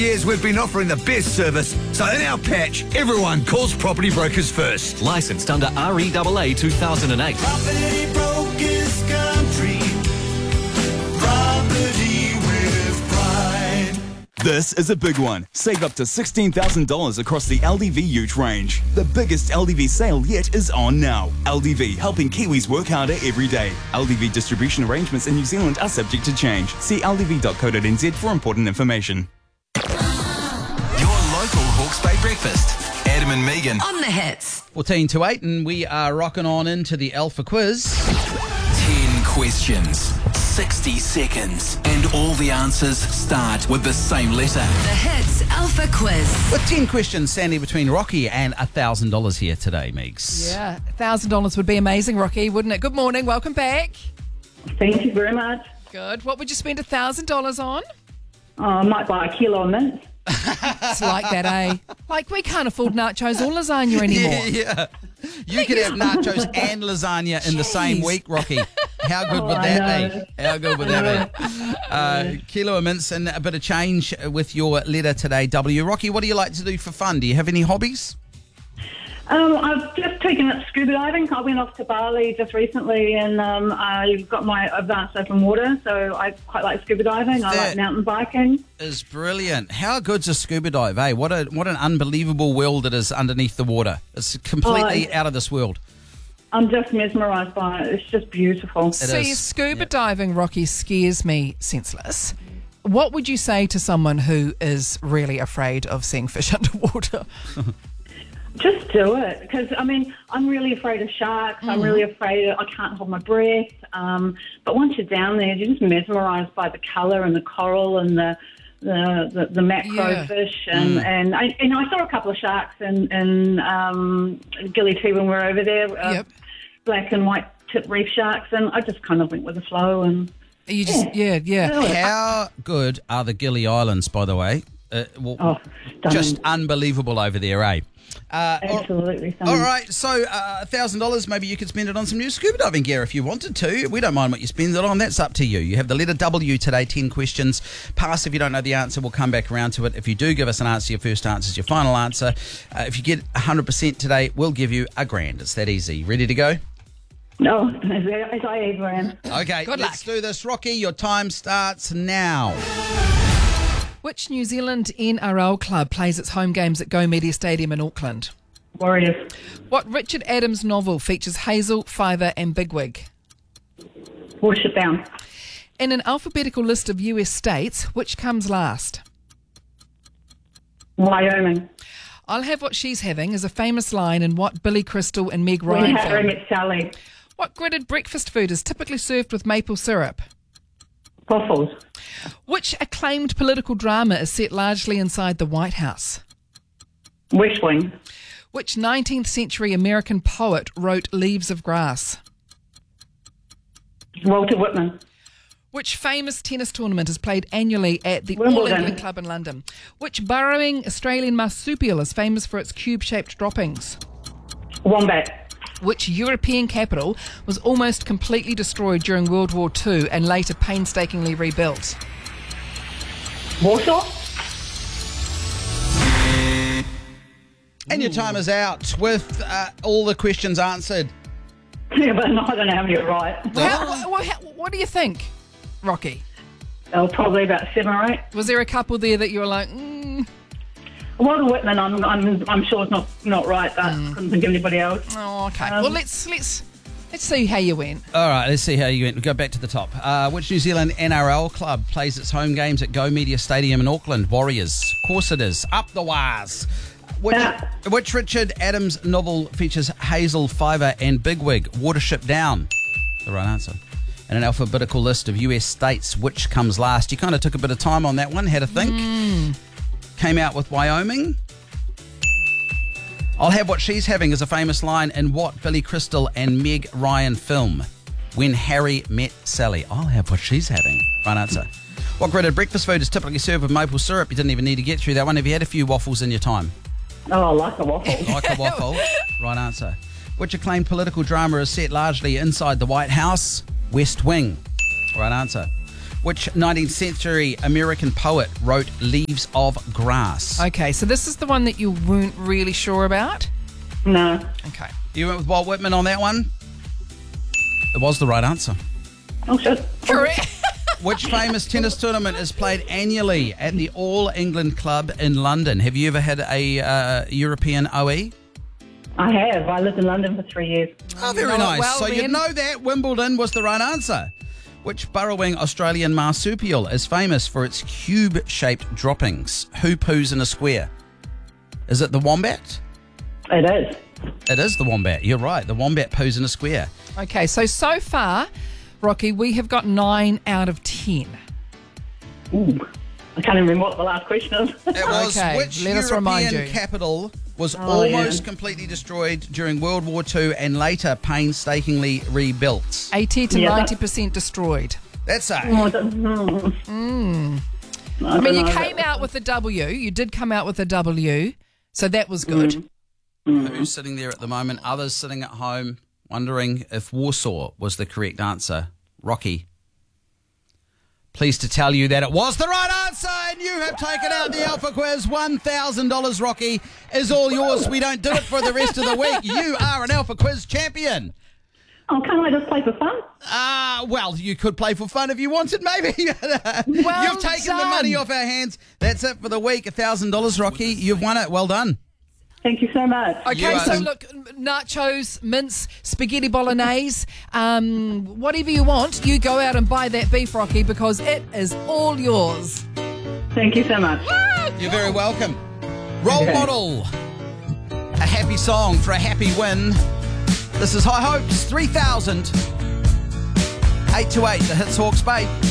Years we've been offering the best service, so in our patch, everyone calls Property Brokers first. Licensed under REAA 2008. Property Brokers Country. Property with pride. This is a big one. Save up to $16,000 across the LDV Ute range. The biggest LDV sale yet is on now. LDV, helping Kiwis work harder every day. LDV distribution arrangements in New Zealand are subject to change. See ldv.co.nz for important information. Your local Hawke's Bay breakfast. Adam and Megan. On the hits. 14 to 8, and we are rocking on into the Alpha Quiz. 10 questions, 60 seconds, and all the answers start with the same letter. The hits Alpha Quiz. With 10 questions, Sandy, between Rocky and $1,000 here today, Meeks. Yeah, $1,000 would be amazing, Rocky, wouldn't it? Good morning, welcome back. Thank you very much. Good. What would you spend $1,000 on? I might buy a kilo of mint. It's like that, eh? Like, we can't afford nachos or lasagna anymore. Yeah. You could have nachos and lasagna in the same week, Rocky. How good would that be? How good would that be? Kilo of mints and a bit of change with your letter today, W. Rocky, what do you like to do for fun? Do you have any hobbies? I've just taken up scuba diving. I went off to Bali just recently and I got my advanced open water, so I quite like scuba diving. I like mountain biking. Is brilliant. How good's a scuba dive, eh? What an unbelievable world it is underneath the water. It's completely out of this world. I'm just mesmerised by it. It's just beautiful. See, scuba diving, Rocky, scares me senseless. What would you say to someone who is really afraid of seeing fish underwater? Just do it, because I mean, I'm really afraid of sharks. I'm really afraid I can't hold my breath. But once you're down there, you're just mesmerised by the colour and the coral and the macro fish. And I saw a couple of sharks in Gilly Tea when we were over there. Black and white tip reef sharks, and I just kind of went with the flow. And you just How good are the Gilly Islands, by the way? Just unbelievable over there, eh? Absolutely. All right, so $1,000, maybe you could spend it on some new scuba diving gear if you wanted to. We don't mind what you spend it on. That's up to you. You have the letter W today, 10 questions. Pass if you don't know the answer. We'll come back around to it. If you do give us an answer, your first answer is your final answer. If you get 100% today, we'll give you $1,000. It's that easy. Ready to go? No, as I ever am. Okay, let's do this. Rocky, your time starts now. Which New Zealand NRL club plays its home games at Go Media Stadium in Auckland? Warriors. What Richard Adams novel features Hazel, Fiver and Bigwig? Watership Down. In an alphabetical list of US states, which comes last? Wyoming. I'll have what she's having is a famous line in what Billy Crystal and Meg When Ryan Harry film. Met Sally. What gridded breakfast food is typically served with maple syrup? Waffles. Which acclaimed political drama is set largely inside the White House? West Wing. Which 19th century American poet wrote Leaves of Grass? Walter Whitman. Which famous tennis tournament is played annually at the Wimbledon. All England Club in London? Which burrowing Australian marsupial is famous for its cube-shaped droppings? Wombat. Which European capital was almost completely destroyed during World War II and later painstakingly rebuilt? Warsaw. And your time is out with all the questions answered. Yeah, but I don't know how many are right. What do you think, Rocky? Oh, probably about 7 or 8. Was there a couple there that you were like, Walter Whitman, I'm sure it's not right, but I couldn't think of anybody else. Oh, okay. Well, let's see how you went. All right, let's see how you went. We'll go back to the top. Which New Zealand NRL club plays its home games at Go Media Stadium in Auckland? Warriors. Of course it is. Up the wires. Which Richard Adams novel features Hazel, Fiver and Bigwig? Watership Down. The right answer. In an alphabetical list of US states, which comes last? You kind of took a bit of time on that one, had a think. Came out with Wyoming. I'll have what she's having is a famous line in what Billy Crystal and Meg Ryan film? When Harry Met Sally. I'll have what she's having. Right answer. What gridded breakfast food is typically served with maple syrup? You didn't even need to get through that one. Have you had a few waffles in your time? Oh, I like a waffle. Like a waffle. Right answer. Which acclaimed political drama is set largely inside the White House? West Wing. Right answer. Which 19th century American poet wrote Leaves of Grass? Okay, so this is the one that you weren't really sure about? No. Okay. You went with Walt Whitman on that one? It was the right answer. Oh, shit. Correct. Which famous tennis tournament is played annually at the All England Club in London? Have you ever had a European OE? I have. I lived in London for 3 years. Oh, very know it nice. well, So you then. know that Wimbledon was the right answer. Which burrowing Australian marsupial is famous for its cube-shaped droppings? Who poos in a square? Is it the wombat? It is. It is the wombat. You're right. The wombat poos in a square. Okay, so far, Rocky, we have got 9 out of 10. Ooh. I can't even remember what the last question is. It was Okay, which let us remind European you. capital was Oh, almost yeah. completely destroyed during World War II and later painstakingly rebuilt? 80 to Yeah, 90% destroyed. That's a... Oh, I don't know. I mean, you came out with a W. You did come out with a W, so that was good. Who's sitting there at the moment? Others sitting at home wondering if Warsaw was the correct answer. Rocky, pleased to tell you that it was the right answer, and you have taken out the Alpha Quiz. $1,000, Rocky, is all yours. We don't do it for the rest of the week. You are an Alpha Quiz champion. Oh, can't I just play for fun? Well, you could play for fun if you wanted, maybe. Well You've taken the done. money off our hands. That's it for the week. $1,000, Rocky. You've won it. Well done. Thank you so much. Okay, You so are- look, nachos, mince, spaghetti bolognese, whatever you want, you go out and buy that beef, Rocky, because it is all yours. Thank you so much. You're very welcome. Role Okay. model. A happy song for a happy win. This is High Hopes 3000. 828, the Hits Hawke's Bay.